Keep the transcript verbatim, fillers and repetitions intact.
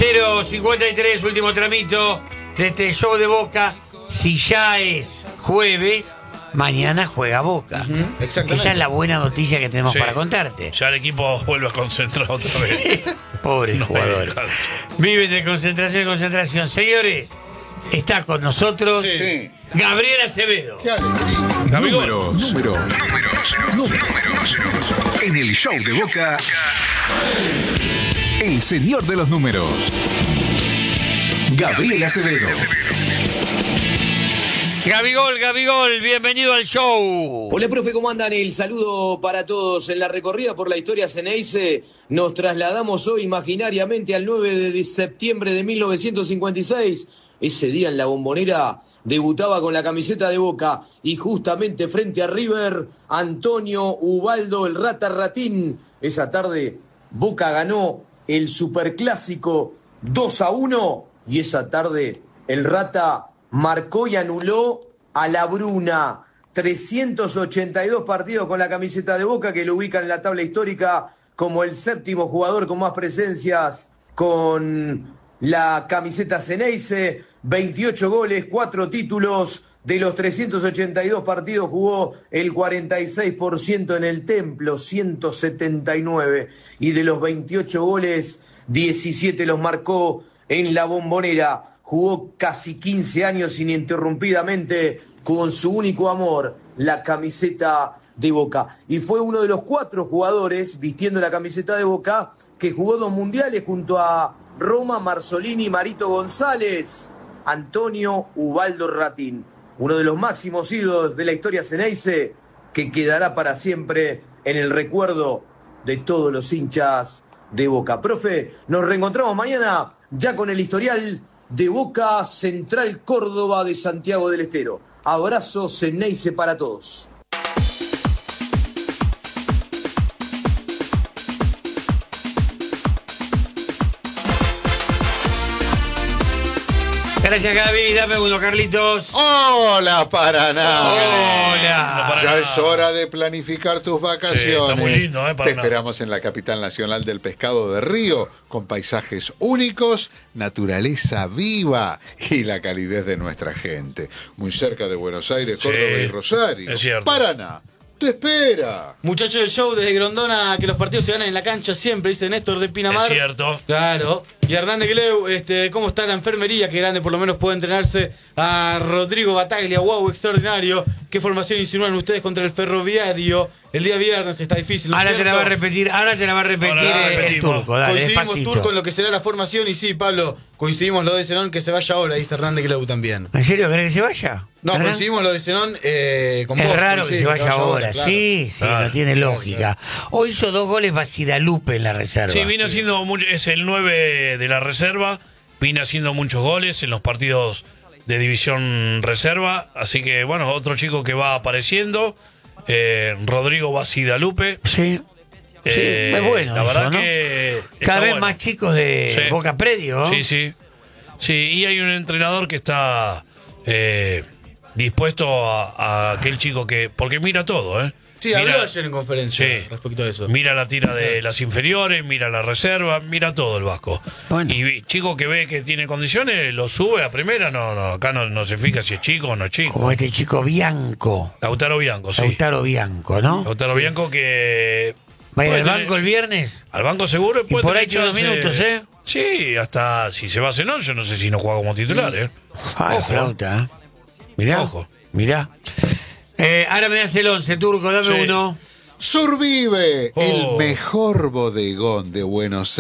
cero cincuenta y tres, último tramito de este show de Boca. Si ya es jueves, mañana juega Boca. Uh-huh. Exactamente. Esa es la buena noticia que tenemos Sí. para contarte. Ya el equipo vuelve a concentrar otra vez. Pobres No jugadores. me digas. Viven de concentración en concentración. Señores, está con nosotros Sí. Gabriel Acevedo. Qué alegría. Gabigol. Números, números, números, números. En el show de Boca, el señor de los números, Gabriel Acevedo. Gabigol, Gabigol, bienvenido al show. Hola, profe, ¿cómo andan? El saludo para todos. En la recorrida por la historia Ceneice nos trasladamos hoy imaginariamente al nueve de septiembre de mil novecientos cincuenta y seis. Ese día en la Bombonera debutaba con la camiseta de Boca y justamente frente a River, Antonio Ubaldo el Rata Ratín. Esa tarde Boca ganó el Superclásico dos a uno y esa tarde el Rata marcó y anuló a la Bruna. trescientos ochenta y dos partidos con la camiseta de Boca, que lo ubican en la tabla histórica como el séptimo jugador con más presencias con la camiseta Ceneice. veintiocho goles, cuatro títulos. De los trescientos ochenta y dos partidos jugó el cuarenta y seis por ciento en el Templo, ciento setenta y nueve. Y de los veintiocho goles, diecisiete los marcó en la Bombonera. Jugó casi quince años ininterrumpidamente con su único amor, la camiseta de Boca. Y fue uno de los cuatro jugadores vistiendo la camiseta de Boca que jugó dos mundiales junto a Roma, Marzolini, Marito González, Antonio Ubaldo Ratín. Uno de los máximos ídolos de la historia Ceneice que quedará para siempre en el recuerdo de todos los hinchas de Boca. Profe, nos reencontramos mañana ya con el historial de Boca Central Córdoba de Santiago del Estero. Abrazo Ceneice para todos. Gracias, Gaby. Dame uno, Carlitos. Hola, Paraná. Hola. Ya es hora de planificar tus vacaciones. Sí, está muy lindo, ¿eh, Paraná? Te esperamos en la capital nacional del pescado de Río, con paisajes únicos, naturaleza viva y la calidez de nuestra gente. Muy cerca de Buenos Aires, Córdoba Sí, y Rosario. es cierto. Paraná, te espera. Muchachos del show, desde Grondona, que los partidos se ganan en la cancha siempre, dice Néstor de Pinamar. Es cierto. Claro. Y Hernández Gleu, este, ¿cómo está la enfermería? Qué grande, por lo menos puede entrenarse. A Rodrigo Bataglia, wow, extraordinario. ¿Qué formación insinúan ustedes contra el Ferroviario? El día viernes está difícil, ¿no es Ahora te la cierto? va a repetir, ahora te la va a repetir Ahora la el repetimos. turco. Dale, Coincidimos, despacito. Turco, en lo que será la formación. Y sí, Pablo, coincidimos lo de Zenón, que se vaya ahora, dice Hernández Gleu también. ¿En serio querés que se vaya? No, ¿Hernán? coincidimos lo de Zenón eh, con Es vos. raro que se coincidimos, vaya ahora. claro. Sí, sí, Claro. no tiene Claro, lógica. Hoy hizo dos goles Basidalupe en la reserva. Sí, vino haciendo mucho, es el nueve de la reserva, vino haciendo muchos goles en los partidos de división reserva, así que bueno, otro chico que va apareciendo, eh, Rodrigo Basidalupe. Sí. Sí, Eh, es bueno. la eso, verdad ¿no? que está Cada vez bueno. más chicos de Sí. Boca Predio. ¿no? Sí, sí. Sí, y hay un entrenador que está eh, dispuesto a, a aquel chico que. Porque mira todo, ¿eh? Sí, habló ayer en conferencia Sí. respecto a eso. Mira la tira de las inferiores, mira la reserva, mira todo el Vasco. Bueno. Y chico que ve que tiene condiciones, lo sube a primera, no, no, acá no, no se fija si es chico o no es chico. Como este chico Bianco. Lautaro Bianco, sí. Lautaro Bianco, ¿no? Lautaro Bianco que. Va a ir puede al tener- banco el viernes. Al banco seguro. Y puede por ahí tener tiene chance- minutos, ¿eh? Sí, hasta si se va a cenar, yo no sé si no juega como titular, ¿eh? Ah, Ojo. flauta, ¿eh? Mirá. Ojo. Mirá. Eh, ahora me das el once, Turco, dame Sí. uno. Survive, Oh. el mejor bodegón de Buenos